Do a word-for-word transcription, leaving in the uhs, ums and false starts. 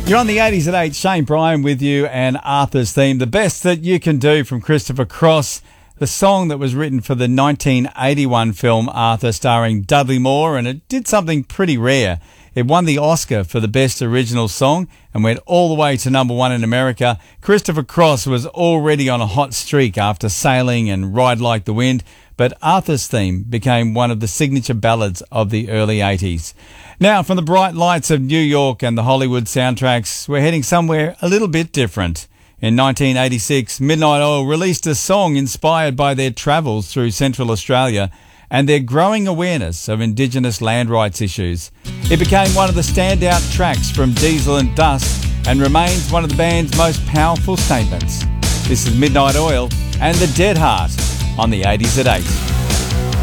You're on the eighties at eight. Shane Bryan with you and Arthur's Theme. The best that you can do from Christopher Cross. The song that was written for the nineteen eighty-one film Arthur, starring Dudley Moore, and it did something pretty rare. It won the Oscar for the best original song and went all the way to number one in America. Christopher Cross was already on a hot streak after Sailing and Ride Like the Wind, but Arthur's Theme became one of the signature ballads of the early eighties. Now, from the bright lights of New York and the Hollywood soundtracks, we're heading somewhere a little bit different. In nineteen eighty-six, Midnight Oil released a song inspired by their travels through Central Australia and their growing awareness of Indigenous land rights issues. It became one of the standout tracks from Diesel and Dust and remains one of the band's most powerful statements. This is Midnight Oil and The Dead Heart on the eighties at eight.